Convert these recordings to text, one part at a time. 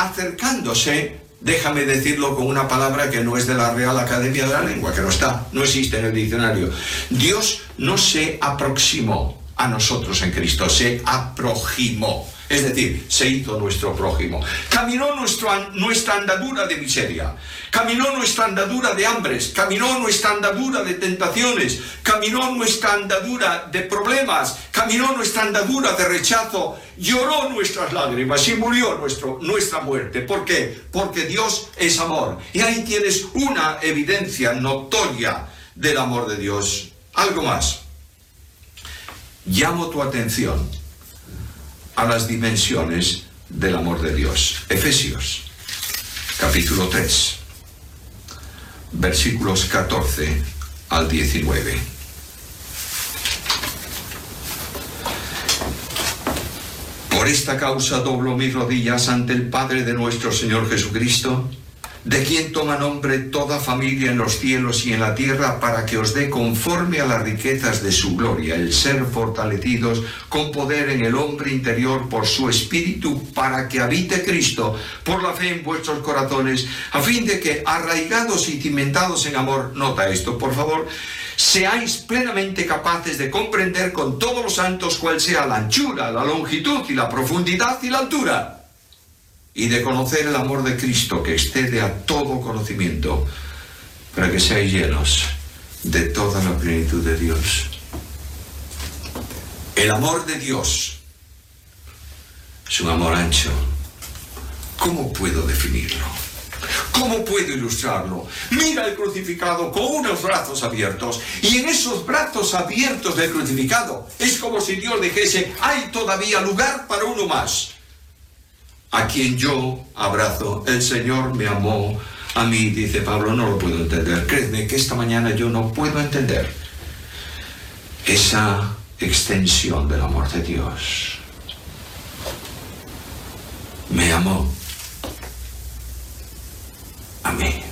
acercándose, déjame decirlo con una palabra que no es de la Real Academia de la Lengua, que no existe en el diccionario. Dios no se aproximó a nosotros en Cristo, se aproximó. Es decir, se hizo nuestro prójimo. Caminó nuestra andadura de miseria, caminó nuestra andadura de hambres, caminó nuestra andadura de tentaciones, caminó nuestra andadura de problemas, caminó nuestra andadura de rechazo, lloró nuestras lágrimas y murió nuestra muerte. ¿Por qué? Porque Dios es amor. Y ahí tienes una evidencia notoria del amor de Dios. Algo más. Llamo tu atención a las dimensiones del amor de Dios. Efesios, capítulo 3, versículos 14 al 19. Por esta causa doblo mis rodillas ante el Padre de nuestro Señor Jesucristo, de quien toma nombre toda familia en los cielos y en la tierra, para que os dé conforme a las riquezas de su gloria el ser fortalecidos con poder en el hombre interior por su Espíritu, para que habite Cristo por la fe en vuestros corazones, a fin de que, arraigados y cimentados en amor, nota esto por favor, seáis plenamente capaces de comprender con todos los santos cuál sea la anchura, la longitud y la profundidad y la altura, y de conocer el amor de Cristo que excede a todo conocimiento, para que seáis llenos de toda la plenitud de Dios. El amor de Dios es un amor ancho. ¿Cómo puedo definirlo? ¿Cómo puedo ilustrarlo? Mira el crucificado con unos brazos abiertos, y en esos brazos abiertos del crucificado es como si Dios dijese: hay todavía lugar para uno más, a quien yo abrazo. El Señor me amó a mí, dice Pablo. No lo puedo entender. Créeme que esta mañana yo no puedo entender esa extensión del amor de Dios. Me amó a mí.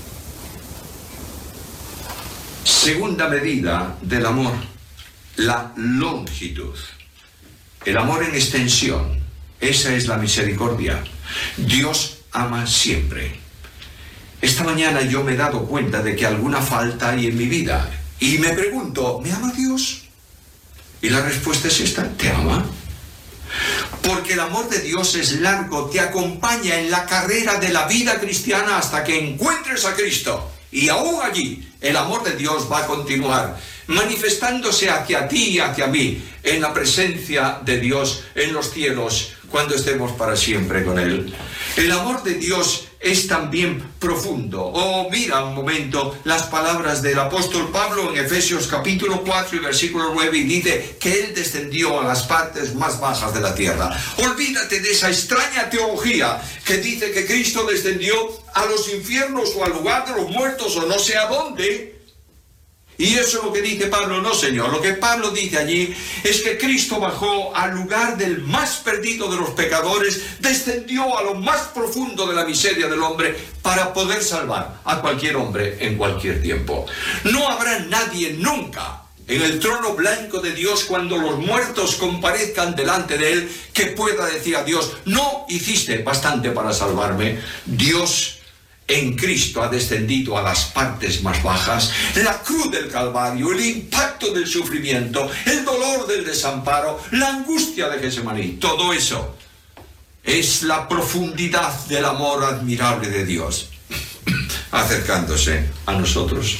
Segunda medida del amor, la longitud. El amor en extensión. Esa es la misericordia. Dios ama siempre. Esta mañana yo me he dado cuenta de que alguna falta hay en mi vida. Y me pregunto, ¿me ama Dios? Y la respuesta es esta: te ama. Porque el amor de Dios es largo, te acompaña en la carrera de la vida cristiana hasta que encuentres a Cristo. Y aún allí, el amor de Dios va a continuar manifestándose hacia ti y hacia mí, en la presencia de Dios en los cielos, cuando estemos para siempre con Él. El amor de Dios es también profundo. Oh, mira un momento las palabras del apóstol Pablo en Efesios capítulo 4 y versículo 9, y dice que Él descendió a las partes más bajas de la tierra. Olvídate de esa extraña teología que dice que Cristo descendió a los infiernos o al lugar de los muertos o no sé a dónde. Y eso es lo que dice Pablo. No, señor. Lo que Pablo dice allí es que Cristo bajó al lugar del más perdido de los pecadores, descendió a lo más profundo de la miseria del hombre para poder salvar a cualquier hombre en cualquier tiempo. No habrá nadie nunca en el trono blanco de Dios, cuando los muertos comparezcan delante de Él, que pueda decir a Dios: no hiciste bastante para salvarme. Dios en Cristo ha descendido a las partes más bajas. La cruz del Calvario, el impacto del sufrimiento, el dolor del desamparo, la angustia de Getsemaní, todo eso es la profundidad del amor admirable de Dios acercándose a nosotros.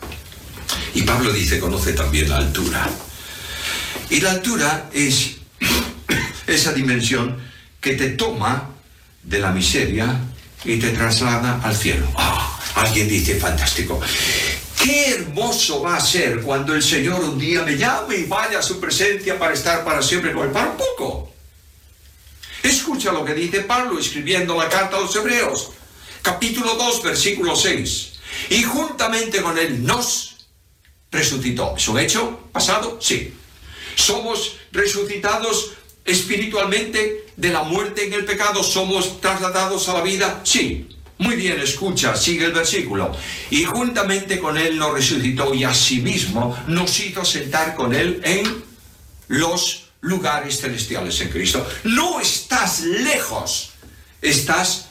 Y Pablo dice: conoce también la altura. Y la altura es esa dimensión que te toma de la miseria y te traslada al cielo. Alguien dice: fantástico. Qué hermoso va a ser cuando el Señor un día me llame y vaya a su presencia para estar para siempre con Él. Para un poco. Escucha lo que dice Pablo escribiendo la carta a los Hebreos, capítulo 2, versículo 6. Y juntamente con Él nos resucitó. ¿Es un hecho pasado? Sí. Somos resucitados espiritualmente de la muerte en el pecado. ¿Somos trasladados a la vida? Sí. Muy bien, escucha, sigue el versículo. Y juntamente con Él nos resucitó, y asimismo nos hizo sentar con Él en los lugares celestiales en Cristo. No estás lejos, estás